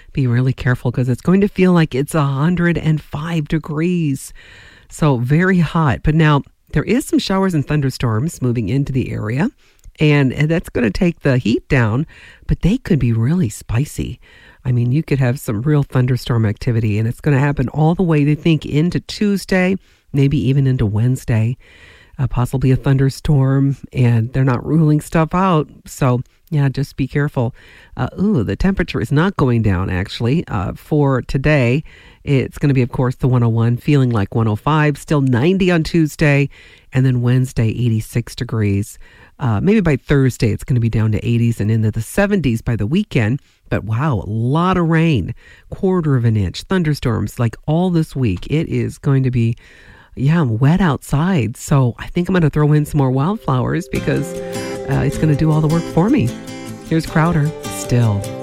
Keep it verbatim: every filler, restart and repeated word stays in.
be really careful because it's going to feel like it's one hundred five degrees. So very hot. But now there is some showers and thunderstorms moving into the area, and, and that's going to take the heat down, but they could be really spicy. I mean, you could have some real thunderstorm activity, and it's going to happen all the way, they think, into Tuesday, maybe even into Wednesday, uh, possibly a thunderstorm, and they're not ruling stuff out. So, yeah, just be careful. Uh, ooh, the temperature is not going down, actually. Uh, for today, it's going to be, of course, the one oh one, feeling like one oh five, still ninety on Tuesday, and then Wednesday, eighty-six degrees. Uh, maybe by Thursday, it's going to be down to eighties and into the seventies by the weekend. But wow, a lot of rain, quarter of an inch, thunderstorms like all this week. It is going to be, yeah, wet outside. So I think I'm going to throw in some more wildflowers because uh, it's going to do all the work for me. Here's Crowder, Still.